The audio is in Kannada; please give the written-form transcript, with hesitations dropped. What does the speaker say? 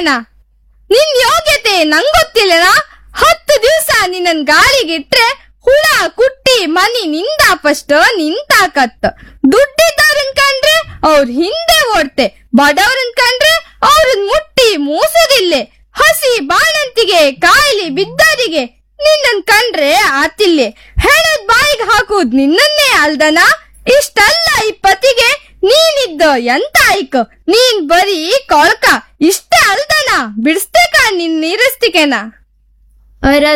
ಬಿಡ್ಸ್ತೇನ. ನಿನ್ ಯೋಗ್ಯತೆ ನಂಗೊತ್ತಿಲ್ಲನಾ? 10 ದಿವ್ಸ ನಿನ್ನನ್ ಗಾಳಿಗಿಟ್ರೆ ಹುಳ ಕುಟ್ಟಿ ಮನಿ ನಿಂದಾಪಷ್ಟ ನಿಂತಾಕತ್ತ. ದುಡ್ಡಿದ್ದವ್ರನ್ ಕಂಡ್ರೆ ಅವ್ರ ಹಿಂದೆ ಓಡ್ತೆ, ಬಡವ್ರನ್ ಕಂಡ್ರೆ ಅವ್ರನ್ ಮುಟ್ಟಿ ಮೂಸುದಿಲ್ಲೆ. ಹಸಿ ಬಾಣಂತಿಗೆ ಕಾಯಿಲೆ ಬಿದ್ದರಿಗೆ ನಿನ್ನನ್ ಕಂಡ್ರೆ ಆತಿಲ್ಲೆ. ಹೆಣದ್ ಬಾಯಿಗೆ ಹಾಕುದ್ ನಿನ್ನನ್ನೇ ಅಲ್ದನ? ಇಷ್ಟಲ್ಲ ಈ ಪತಿಗೆ ನೀನಿದ್ದ ಎಂತ ಆಯ್ಕ? ನೀನ್ ಬರೀ ಕೊಳ್ಕ. ಇಷ್ಟೇ ಅಲ್ದನ? ಬಿಡಿಸ್ತೇಕ ನಿನ್ ನೀರಿಸ್ತಿಕೆನ? ಅರ